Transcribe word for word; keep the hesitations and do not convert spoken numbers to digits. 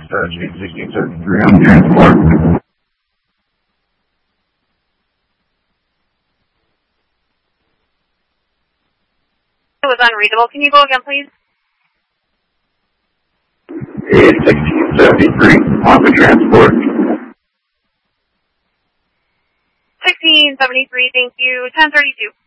sixteen seventy-three on transport. It was unreadable. Can you go again, please? It's sixteen seventy-three on the transport. sixteen seventy-three, thank you. ten thirty-two.